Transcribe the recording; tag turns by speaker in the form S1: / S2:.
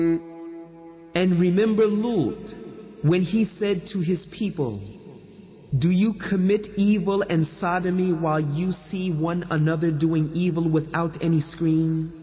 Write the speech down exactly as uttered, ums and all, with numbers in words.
S1: And remember Lut, when he said to his people, "Do you commit evil and sodomy while you see one another doing evil without any screen?